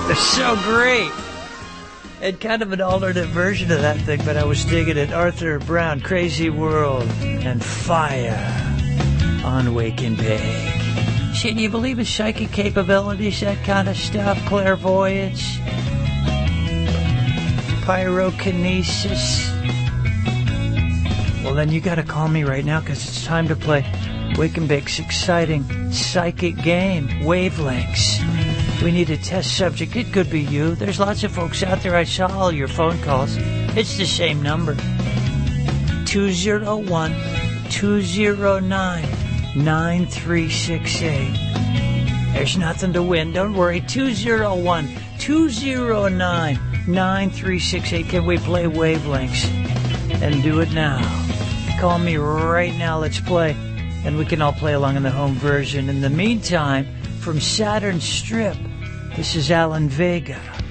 They're so great. And kind of an alternate version of that thing, but I was digging it. Arthur Brown, Crazy World, and Fire on Wake and Bake. Shit, do you believe in psychic capabilities, that kind of stuff? Clairvoyance? Pyrokinesis? Well, then you gotta call me right now, because it's time to play Wake and Bake's exciting psychic game, Wavelengths. We need a test subject. It could be you. There's lots of folks out there. I saw all your phone calls. It's the same number. 201-209-9368. There's nothing to win. Don't worry. 201-209-9368. Can we play Wavelengths? And do it now. Call me right now. Let's play. And we can all play along in the home version. In the meantime, from Saturn Strip, this is Alan Vega.